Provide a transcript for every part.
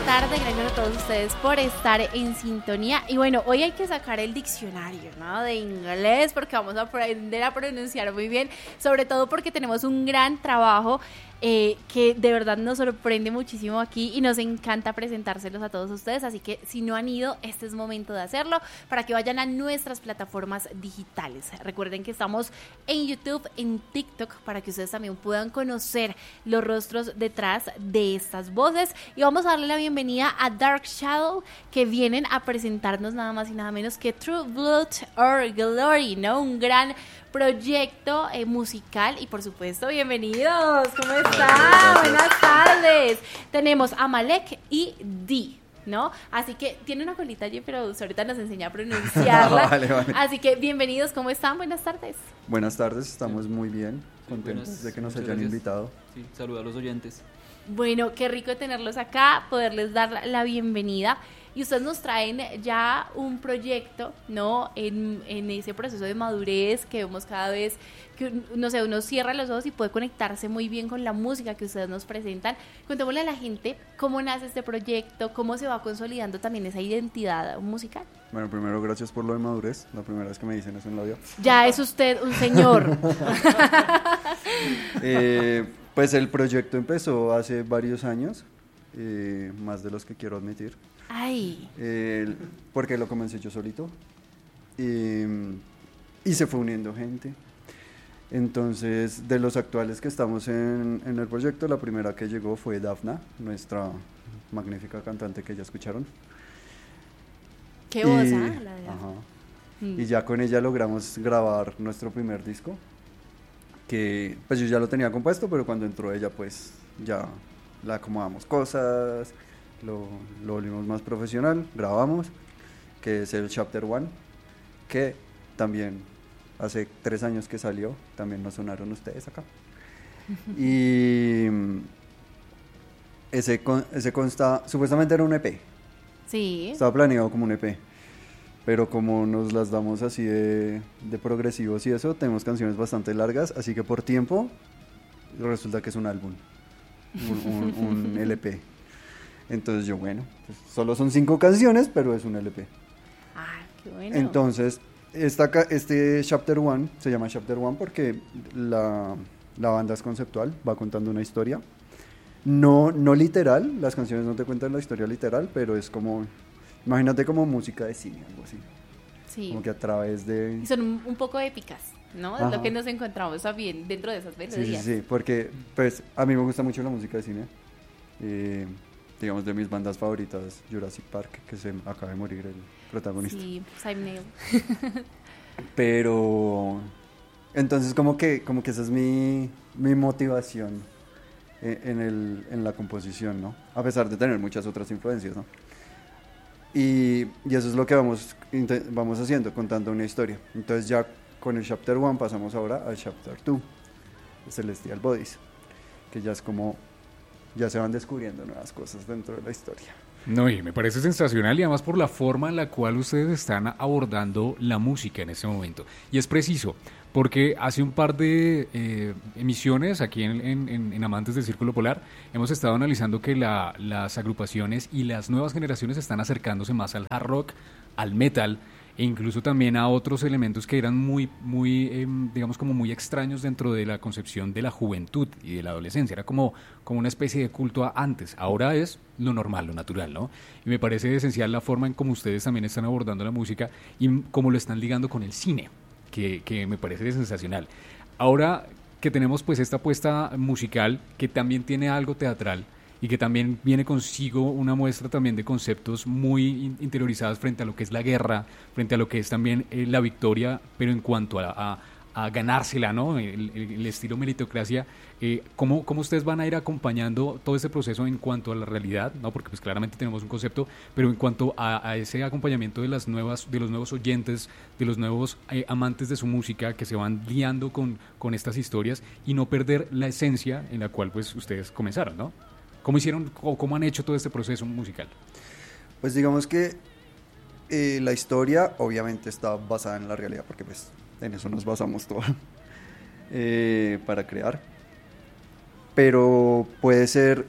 tarde, gracias a todos ustedes por estar en sintonía. Y bueno, hoy hay que sacar el diccionario, ¿no? De inglés, porque vamos a aprender a pronunciar muy bien, sobre todo porque tenemos un gran trabajo que de verdad nos sorprende muchísimo aquí y nos encanta presentárselos a todos ustedes, así que si no han ido, este es momento de hacerlo para que vayan a nuestras plataformas digitales. Recuerden que estamos en YouTube, en TikTok, para que ustedes también puedan conocer los rostros detrás de estas voces, y vamos a darle la bienvenida a Dark Shadow, que vienen a presentarnos nada más y nada menos que True Blood or Glory, ¿no? Un gran proyecto musical, y por supuesto, bienvenidos, ¿cómo están? Buenas tardes. Tenemos a Malek y Dee, ¿no? Así que tiene una colita allí, pero ahorita nos enseña a pronunciarla. Vale. Así que bienvenidos, ¿cómo están? Buenas tardes. Buenas tardes, estamos muy bien, contentos de que nos hayan invitado. Sí, saluda a los oyentes. Bueno, qué rico tenerlos acá, poderles dar la bienvenida. Y ustedes nos traen ya un proyecto, ¿no? En ese proceso de madurez que vemos cada vez que, no sé, uno cierra los ojos y puede conectarse muy bien con la música que ustedes nos presentan. Contémosle a la gente cómo nace este proyecto, cómo se va consolidando también esa identidad musical. Bueno, primero, gracias por lo de madurez. La primera vez que me dicen eso en la vida. Ya es usted un señor. Pues el proyecto empezó hace varios años, más de los que quiero admitir. Ay. Porque lo comencé yo solito y se fue uniendo gente. Entonces, de los actuales que estamos en el proyecto, la primera que llegó fue Dafna, nuestra magnífica cantante que ya escucharon. Qué voz, la de Dafna. Y ya con ella logramos grabar nuestro primer disco, que pues yo ya lo tenía compuesto, pero cuando entró ella pues ya le acomodamos cosas, lo volvimos más profesional, grabamos, que es el Chapter 1, que también hace 3 años que salió, también nos sonaron ustedes acá. Y ese consta, supuestamente era un EP. Sí. Estaba planeado como un EP, pero como nos las damos así de progresivos y eso, tenemos canciones bastante largas, así que por tiempo resulta que es un álbum, un LP. Entonces yo, bueno, pues solo son 5 canciones, pero es un LP. Ah, qué bueno. Entonces, este Chapter 1 se llama Chapter 1 porque la banda es conceptual, va contando una historia. No literal, las canciones no te cuentan la historia literal, pero es como, imagínate como música de cine, algo así. Sí. Como que a través de... Y son un poco épicas, ¿no? Ajá. Es lo que nos encontramos también dentro de esas melodías. Sí, porque pues a mí me gusta mucho la música de cine. Digamos, de mis bandas favoritas, Jurassic Park, que se acaba de morir el protagonista. Sí, Simon Neil. Pero entonces como que esa es mi motivación en la composición, ¿no? A pesar de tener muchas otras influencias, ¿no? Y eso es lo que vamos haciendo, contando una historia. Entonces ya con el Chapter 1 pasamos ahora al Chapter 2, Celestial Bodies, que ya es como, ya se van descubriendo nuevas cosas dentro de la historia. No, y me parece sensacional, y además por la forma en la cual ustedes están abordando la música en este momento. Y es preciso, porque hace un par de emisiones aquí en Amantes del Círculo Polar hemos estado analizando que las agrupaciones y las nuevas generaciones están acercándose más al hard rock, al metal, e incluso también a otros elementos que eran muy digamos como muy extraños dentro de la concepción de la juventud y de la adolescencia. Era como una especie de culto antes. Ahora es lo normal, lo natural, ¿no? Y me parece esencial la forma en cómo ustedes también están abordando la música y cómo lo están ligando con el cine, que me parece sensacional. Ahora que tenemos pues esta apuesta musical que también tiene algo teatral, y que también viene consigo una muestra también de conceptos muy interiorizados frente a lo que es la guerra, frente a lo que es también la victoria, pero en cuanto a ganársela, ¿no? El estilo meritocracia. ¿Cómo ustedes van a ir acompañando todo ese proceso en cuanto a la realidad, ¿no? Porque pues claramente tenemos un concepto, pero en cuanto a ese acompañamiento de los nuevos oyentes, de los nuevos amantes de su música que se van guiando con estas historias y no perder la esencia en la cual pues ustedes comenzaron, ¿no? ¿Cómo hicieron o cómo han hecho todo este proceso musical? Pues digamos que la historia obviamente está basada en la realidad, porque pues en eso nos basamos todo para crear. Pero puede ser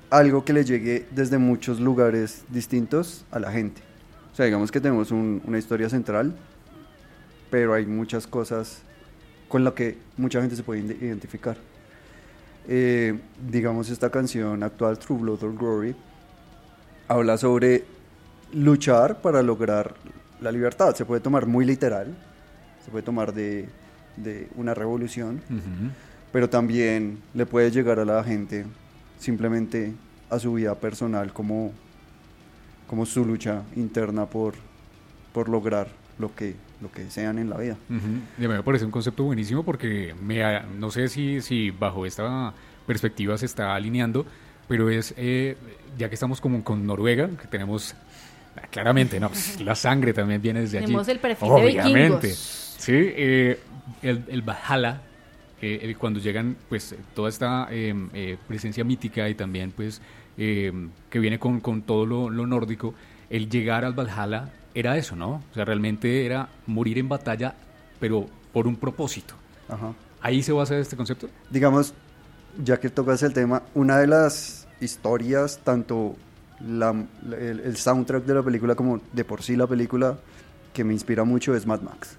algo que le llegue desde muchos lugares distintos a la gente. O sea, digamos que tenemos una historia central, pero hay muchas cosas con las que mucha gente se puede identificar. Digamos, esta canción actual, True Blood or Glory, habla sobre luchar para lograr la libertad. Se puede tomar muy literal, se puede tomar de una revolución, pero también le puede llegar a la gente simplemente a su vida personal como su lucha interna por lograr lo que desean en la vida. Y a mí me parece un concepto buenísimo porque no sé si bajo esta perspectiva se está alineando, pero es, ya que estamos como con Noruega, que tenemos claramente, ¿no? Pues, la sangre también viene desde allí. Tenemos el perfil obviamente, de vikingos. Sí, el Valhalla, cuando llegan, pues, toda esta presencia mítica y también, pues, que viene con todo lo nórdico, el llegar al Valhalla era eso, ¿no? O sea, realmente era morir en batalla, pero por un propósito. Ajá. ¿Ahí se basa este concepto? Digamos, ya que tocas el tema, una de las historias, tanto el soundtrack de la película como de por sí la película, que me inspira mucho es Mad Max.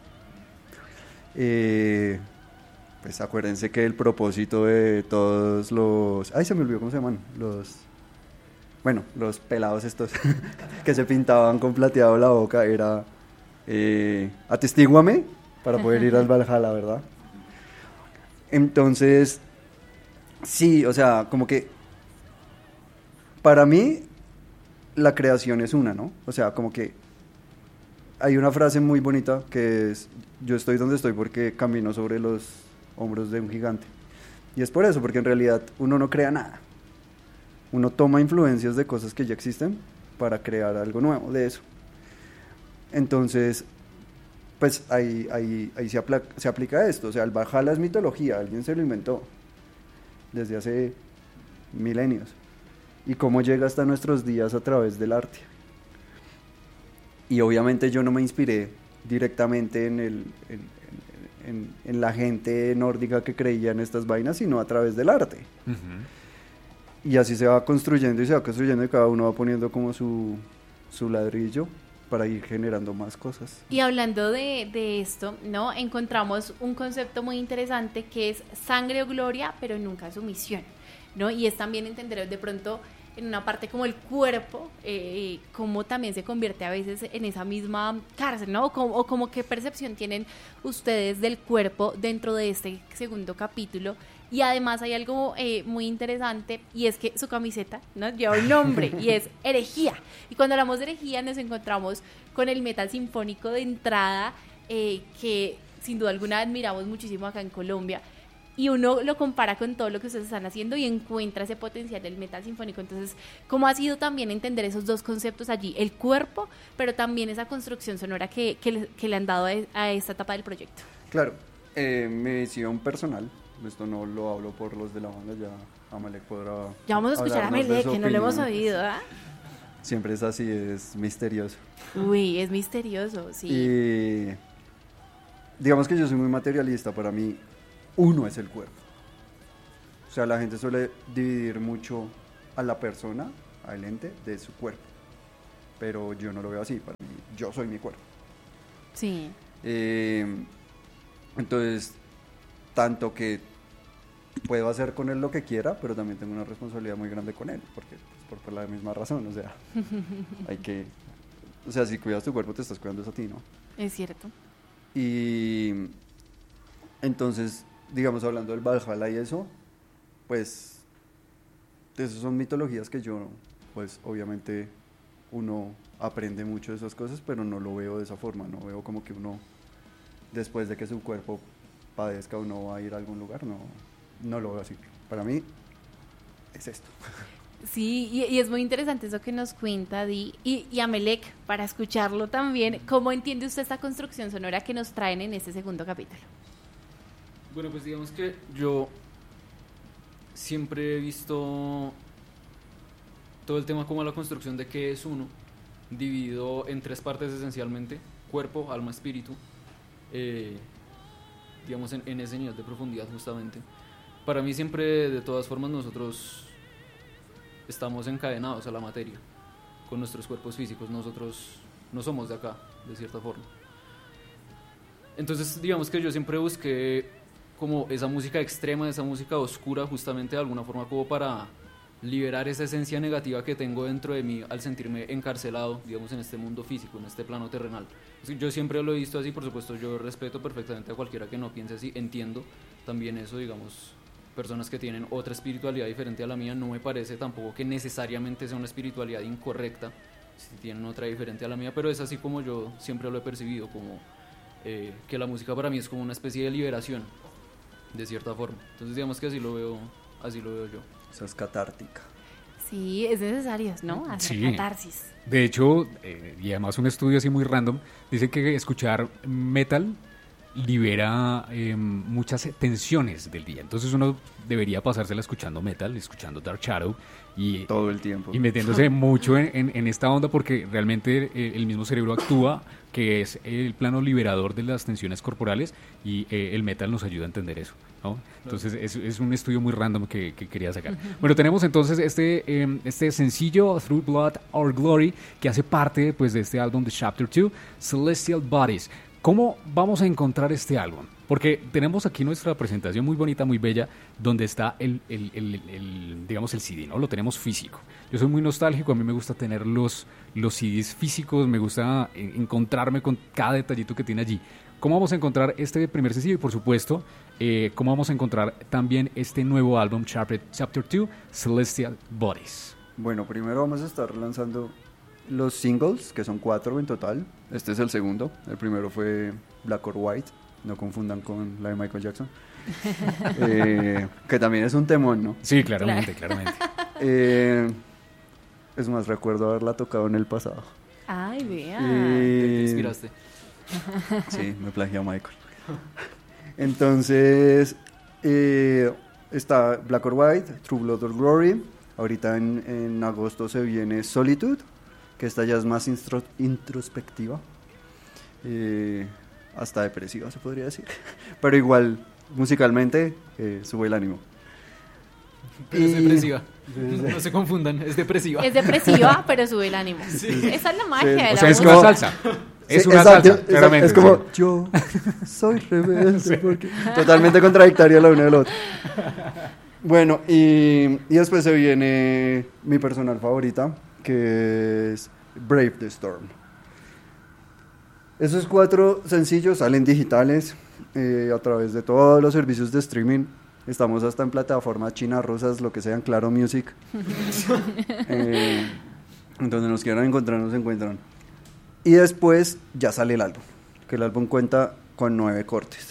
Pues acuérdense que el propósito de todos los... Ay, se me olvidó cómo se llaman. Los pelados estos que se pintaban con plateado la boca era atestíguame para poder ir al Valhalla, ¿verdad? Entonces, sí, o sea, como que para mí la creación es una, ¿no? O sea, como que hay una frase muy bonita que es: yo estoy donde estoy porque camino sobre los hombros de un gigante. Y es por eso, porque en realidad uno no crea nada. Uno toma influencias de cosas que ya existen para crear algo nuevo de eso. Entonces, pues ahí se aplica esto. O sea, el Valhalla es mitología, alguien se lo inventó desde hace milenios. Y cómo llega hasta nuestros días a través del arte. Y obviamente yo no me inspiré directamente en la gente nórdica que creía en estas vainas, sino a través del arte. Y así se va construyendo y cada uno va poniendo como su ladrillo para ir generando más cosas. Y hablando de esto, ¿no? Encontramos un concepto muy interesante que es sangre o gloria, pero nunca sumisión, ¿no? Y es también entender de pronto en una parte como el cuerpo, cómo también se convierte a veces en esa misma cárcel, ¿no? O como qué percepción tienen ustedes del cuerpo dentro de este segundo capítulo. Y además hay algo muy interesante, y es que su camiseta, ¿no?, lleva un nombre y es herejía. Y cuando hablamos de herejía nos encontramos con el metal sinfónico de entrada, que sin duda alguna admiramos muchísimo acá en Colombia. Y uno lo compara con todo lo que ustedes están haciendo y encuentra ese potencial del metal sinfónico. Entonces, ¿cómo ha sido también entender esos dos conceptos allí? El cuerpo, pero también esa construcción sonora que le han dado a esta etapa del proyecto. Claro, mi visión personal, esto no lo hablo por los de la banda, ya Amalek podrá... Ya vamos a escuchar a Amalek, que no lo hemos oído, ¿ah? Siempre es así, es misterioso. Uy, es misterioso, sí. Y digamos que yo soy muy materialista, para mí uno es el cuerpo. O sea, la gente suele dividir mucho a la persona, al ente, de su cuerpo. Pero yo no lo veo así, para mí, yo soy mi cuerpo. Sí. Entonces, tanto que puedo hacer con él lo que quiera, pero también tengo una responsabilidad muy grande con él, porque pues, por la misma razón, o sea, hay que... O sea, si cuidas tu cuerpo, te estás cuidando a ti, ¿no? Es cierto. Y entonces, digamos, hablando del Valhalla y eso, pues, esas son mitologías que yo, pues, obviamente, uno aprende mucho de esas cosas, pero no lo veo de esa forma, no veo como que uno, después de que su cuerpo padezca, uno va a ir a algún lugar, no lo veo así. Para mí, es esto. Sí, y es muy interesante eso que nos cuenta Di, y Amalek, para escucharlo también, ¿cómo entiende usted esta construcción sonora que nos traen en este segundo capítulo? Bueno, pues digamos que yo siempre he visto todo el tema como la construcción de qué es uno, dividido en tres partes esencialmente: cuerpo, alma, espíritu, digamos en ese nivel de profundidad justamente. Para mí siempre, de todas formas, nosotros estamos encadenados a la materia con nuestros cuerpos físicos. Nosotros no somos de acá, de cierta forma. Entonces, digamos que yo siempre busqué como esa música extrema, esa música oscura, justamente de alguna forma como para liberar esa esencia negativa que tengo dentro de mí al sentirme encarcelado, digamos, en este mundo físico, en este plano terrenal. Yo siempre lo he visto así, por supuesto, yo respeto perfectamente a cualquiera que no piense así, entiendo también eso, digamos, personas que tienen otra espiritualidad diferente a la mía, no me parece tampoco que necesariamente sea una espiritualidad incorrecta, si tienen otra diferente a la mía, pero es así como yo siempre lo he percibido, como que la música para mí es como una especie de liberación, de cierta forma. Entonces digamos que así lo veo yo. Esa es catártica. Sí, es necesario, ¿no? Hacer Sí. catarsis. De hecho, y además un estudio así muy random, dice que escuchar metal libera muchas tensiones del día. Entonces uno debería pasársela escuchando metal, escuchando Dark Shadow y Todo el tiempo. y metiéndose mucho en esta onda porque realmente el mismo cerebro actúa, que es el plano liberador de las tensiones corporales y el metal nos ayuda a entender eso, ¿no? Entonces es un estudio muy random que quería sacar. Bueno, tenemos entonces este sencillo, Through Blood or Glory, que hace parte pues de este álbum de Chapter 2, Celestial Bodies. ¿Cómo vamos a encontrar este álbum? Porque tenemos aquí nuestra presentación muy bonita, muy bella, donde está digamos el CD, ¿no? Lo tenemos físico. Yo soy muy nostálgico, a mí me gusta tener los CDs físicos, me gusta encontrarme con cada detallito que tiene allí. ¿Cómo vamos a encontrar este primer sencillo? Y por supuesto, ¿cómo vamos a encontrar también este nuevo álbum, Chapter 2, Celestial Bodies? Bueno, primero vamos a estar lanzando los singles, que son 4 en total. Este es el segundo. El primero fue Black or White. No confundan con la de Michael Jackson. Que también es un temón, ¿no? Sí, claramente. Es más, recuerdo haberla tocado en el pasado. Ay, vea. ¿Te inspiraste? Sí, me plagió Michael. Entonces, está Black or White, True Blood or Glory. Ahorita en agosto se viene Solitude, que esta ya es más introspectiva. Hasta depresiva se podría decir. Pero igual, musicalmente, sube el ánimo. Pero es depresiva. No se confundan, es depresiva. Es depresiva, pero sube el ánimo. Esa es la magia de la O sea, es música. una salsa. Es Sí, una exacto, salsa, claramente. es como, sí. yo soy rebelde, porque totalmente contradictoria la una de la otra. Bueno, y después se viene mi personal favorita, que es Brave the Storm. Esos 4 sencillos salen digitales a través de todos los servicios de streaming. Estamos hasta en plataformas chinas, rusas, lo que sean, Claro Music. Donde nos quieran encontrar, nos encuentran. Y después ya sale el álbum, que el álbum cuenta con 9 cortes.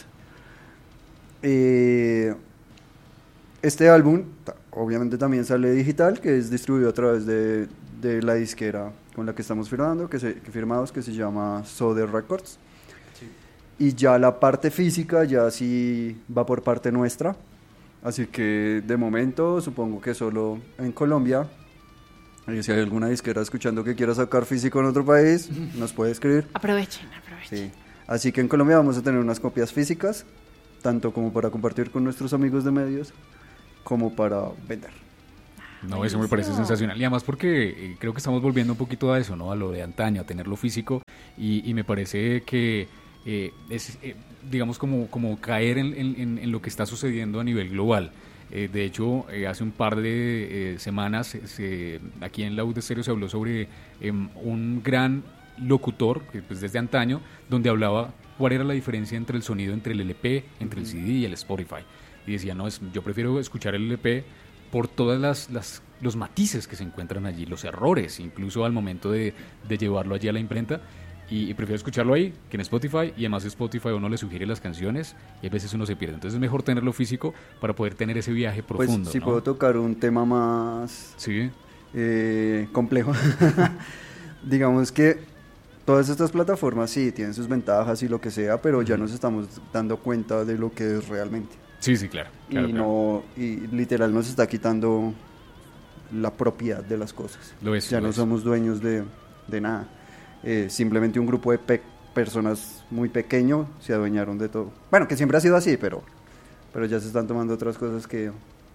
Este álbum obviamente también sale digital, que es distribuido a través de la disquera con la que estamos firmados, que se llama Soder Records. Sí. Y ya la parte física ya sí va por parte nuestra, así que de momento supongo que solo en Colombia. Si hay alguna disquera escuchando que quiera sacar físico en otro país, nos puede escribir. Aprovechen. Sí. Así que en Colombia vamos a tener unas copias físicas, tanto como para compartir con nuestros amigos de medios, como para vender. No, eso me parece Buenísimo. sensacional. Y además porque creo que estamos volviendo un poquito a eso, ¿no? A lo de antaño, a tenerlo físico. Y me parece que es, digamos, como caer en lo que está sucediendo a nivel global. De hecho, hace un par de semanas aquí en la U de Estéreo se habló sobre un gran locutor, que pues desde antaño, donde hablaba cuál era la diferencia entre el sonido entre el LP, entre el CD y el Spotify. Y decía, no, yo prefiero escuchar el LP por todas los matices que se encuentran allí, los errores, incluso al momento de llevarlo allí a la imprenta. Y prefiero escucharlo ahí que en Spotify, y además Spotify uno le sugiere las canciones y a veces uno se pierde. Entonces es mejor tenerlo físico para poder tener ese viaje profundo. Pues si ¿no? puedo tocar un tema más Sí. complejo. Digamos que todas estas plataformas sí tienen sus ventajas y lo que sea, pero ya nos estamos dando cuenta de lo que es realmente. Sí, claro. Y literal nos está quitando la propiedad de las cosas. Lo es, ya lo no es. somos dueños de nada. Simplemente un grupo de personas muy pequeño se adueñaron de todo. Bueno, que siempre ha sido así, pero ya se están tomando otras cosas que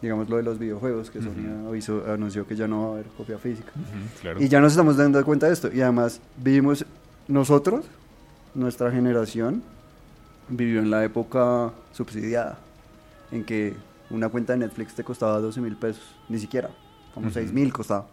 digamos lo de los videojuegos, que Sony anunció que ya no va a haber copia física. Claro. Y ya nos estamos dando cuenta de esto. Y además vivimos nosotros, nuestra generación, vivió en la época subsidiada, en que una cuenta de Netflix te costaba 12.000 pesos, ni siquiera, como 6.000 costaba.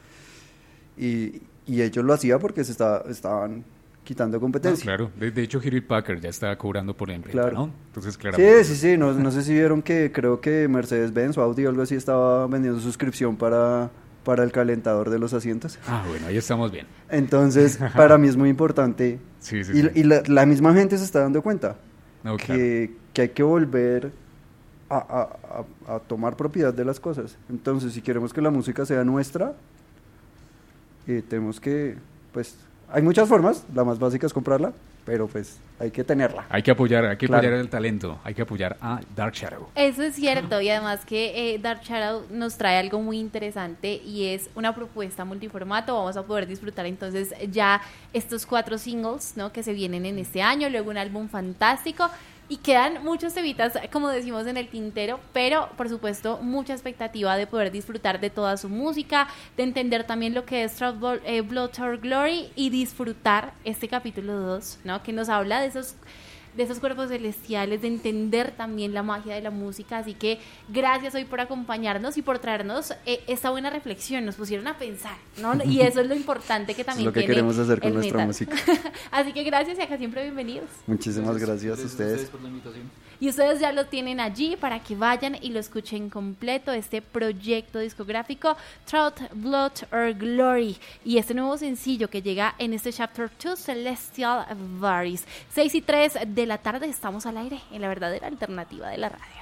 Y ellos lo hacían porque estaban quitando competencia. Claro, de hecho Hewlett Packard ya está cobrando por la imprenta, Claro. ¿no? Entonces, claramente. Sí, no sé si vieron que creo que Mercedes-Benz o Audi o algo así estaba vendiendo suscripción para el calentador de los asientos. Ah, bueno, ahí estamos bien. Entonces, para mí es muy importante. Sí. Y la misma gente se está dando cuenta No, que hay que volver a tomar propiedad de las cosas. Entonces, si queremos que la música sea nuestra, tenemos que, pues, hay muchas formas, la más básica es comprarla, pero pues hay que tenerla. Hay que apoyar Claro. el talento, hay que apoyar a Dark Shadow. Eso es cierto, y además que Dark Shadow nos trae algo muy interesante y es una propuesta multiformato. Vamos a poder disfrutar entonces ya estos 4 singles, ¿no?, que se vienen en este año, luego un álbum fantástico. Y quedan muchos temitas, como decimos, en el tintero, pero por supuesto mucha expectativa de poder disfrutar de toda su música, de entender también lo que es Blood or Glory y disfrutar este capítulo 2, ¿no?, que nos habla de esos cuerpos celestiales, de entender también la magia de la música. Así que gracias hoy por acompañarnos y por traernos esta buena reflexión. Nos pusieron a pensar, ¿no? Y eso es lo importante que también es lo que tiene queremos hacer con el nuestra metal. música. Así que gracias y acá siempre bienvenidos. Muchísimas gracias a ustedes. por la invitación. Y ustedes ya lo tienen allí para que vayan y lo escuchen completo, este proyecto discográfico Trout, Blood or Glory, y este nuevo sencillo que llega en este Chapter 2, Celestial Varies. 6:03 de la tarde, estamos al aire en la verdadera alternativa de la radio.